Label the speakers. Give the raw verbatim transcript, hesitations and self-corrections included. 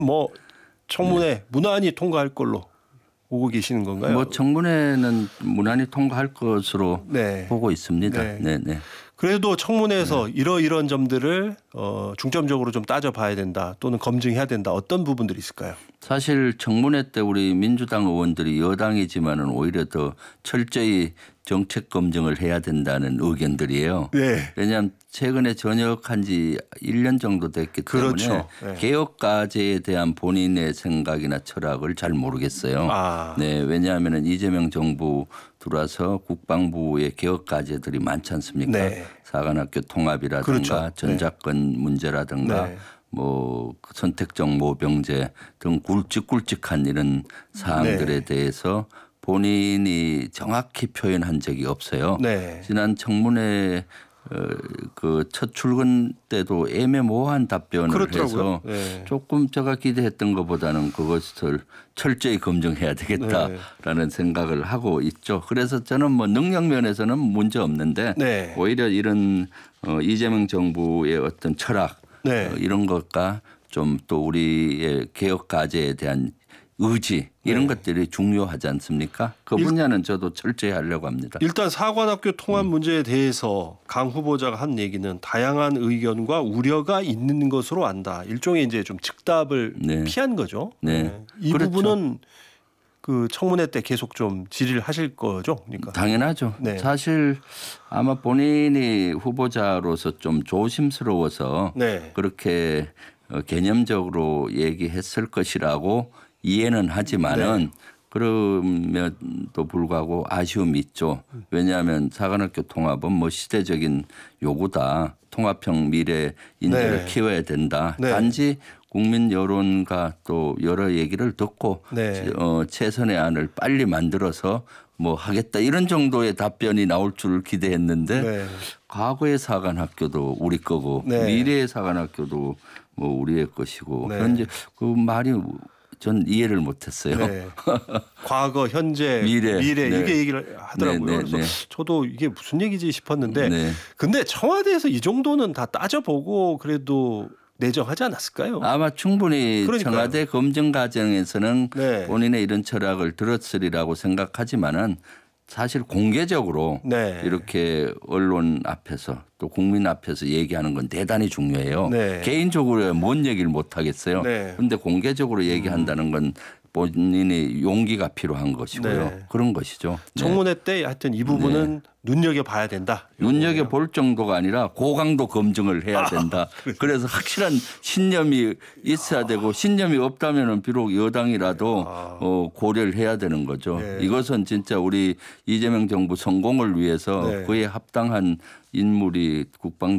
Speaker 1: 뭐 청문회 네. 무난히 통과할 걸로 보고 계시는 건가요?
Speaker 2: 뭐 청문회는 무난히 통과할 것으로 네. 보고 있습니다.
Speaker 1: 네.
Speaker 2: 네, 네.
Speaker 1: 그래도 청문회에서 네. 이러이러한 점들을 어, 중점적으로 좀 따져봐야 된다 또는 검증해야 된다. 어떤 부분들이 있을까요?
Speaker 2: 사실 청문회 때 우리 민주당 의원들이 여당이지만은 오히려 더 철저히 정책 검증을 해야 된다는 의견들이에요.
Speaker 1: 네.
Speaker 2: 왜냐하면 최근에 전역한 지 일 년 정도 됐기 때문에
Speaker 1: 그렇죠. 네.
Speaker 2: 개혁 과제에 대한 본인의 생각이나 철학을 잘 모르겠어요.
Speaker 1: 아.
Speaker 2: 네, 왜냐하면 이재명 정부 들어와서 국방부의 개혁 과제들이 많지 않습니까?
Speaker 1: 네.
Speaker 2: 사관학교 통합이라든가
Speaker 1: 그렇죠.
Speaker 2: 전작권
Speaker 1: 네.
Speaker 2: 문제라든가
Speaker 1: 네.
Speaker 2: 뭐 선택적 모병제 등 굵직굵직한 이런 사항들에
Speaker 1: 네.
Speaker 2: 대해서 본인이 정확히 표현한 적이 없어요.
Speaker 1: 네.
Speaker 2: 지난 청문회 그 첫 출근 때도 애매모호한 답변을
Speaker 1: 그렇더라고요.
Speaker 2: 해서
Speaker 1: 네.
Speaker 2: 조금 제가 기대했던 것보다는 그것을 철저히 검증해야 되겠다라는 네. 생각을 하고 있죠. 그래서 저는 뭐 능력 면에서는 문제 없는데 네. 오히려 이런 어 이재명 정부의 어떤 철학 네. 어 이런 것과 좀 또 우리의 개혁 과제에 대한 의지 이런 네. 것들이 중요하지 않습니까? 그 분야는 저도 철저히 하려고 합니다.
Speaker 1: 일단 사관학교 통합 음. 문제에 대해서 강 후보자가 한 얘기는 다양한 의견과 우려가 있는 것으로 안다. 일종의 이제 좀 즉답을 네. 피한 거죠.
Speaker 2: 네.
Speaker 1: 네. 이
Speaker 2: 그렇죠.
Speaker 1: 부분은 그 청문회 때 계속 좀 질의를 하실 거죠, 그러니까.
Speaker 2: 당연하죠. 네. 사실 아마 본인이 후보자로서 좀 조심스러워서 네. 그렇게 개념적으로 얘기했을 것이라고. 이해는 하지만은 네. 그럼에도 불구하고 아쉬움이 있죠. 왜냐하면 사관학교 통합은 뭐 시대적인 요구다. 통합형 미래 인재를 네. 키워야 된다. 네. 단지 국민 여론과 또 여러 얘기를 듣고 네. 어, 최선의 안을 빨리 만들어서 뭐 하겠다 이런 정도의 답변이 나올 줄 기대했는데 네. 과거의 사관학교도 우리 거고 네. 미래의 사관학교도 뭐 우리의 것이고 네. 현재 그 말이 전 이해를 못했어요.
Speaker 1: 네. 과거, 현재, 미래, 미래 네. 이게 얘기를 하더라고요. 네, 네, 그래서 네. 저도 이게 무슨 얘기지 싶었는데 네. 근데 청와대에서 이 정도는 다 따져보고 그래도 내정하지 않았을까요?
Speaker 2: 아마 충분히 그러니까요. 청와대 검증 과정에서는
Speaker 1: 네.
Speaker 2: 본인의 이런 철학을 들었으리라고 생각하지만은 사실 공개적으로 네. 이렇게 언론 앞에서 또 국민 앞에서 얘기하는 건 대단히 중요해요. 네. 개인적으로 뭔 얘기를 못 하겠어요. 그런데 네. 공개적으로 얘기한다는 건 본인의 용기가 필요한 것이고요. 네. 그런 것이죠.
Speaker 1: 청문회 때 하여튼 이 부분은 네. 눈여겨봐야 된다.
Speaker 2: 눈여겨볼 정도가 아니라 고강도 검증을 해야 된다. 아, 그래서 확실한 신념이 있어야 되고 신념이 없다면 비록 여당이라도 아. 어, 고려를 해야 되는 거죠. 네. 이것은 진짜 우리 이재명 정부 성공을 위해서 네. 그에 합당한 인물이 국방